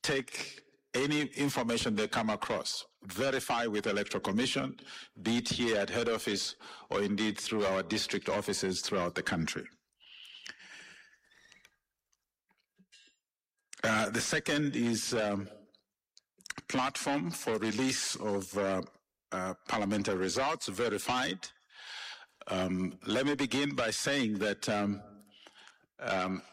take any information they come across, verify with Electoral Commission, be it here at head office or indeed through our district offices throughout the country. The second is platform for release of parliamentary results verified. Let me begin by saying that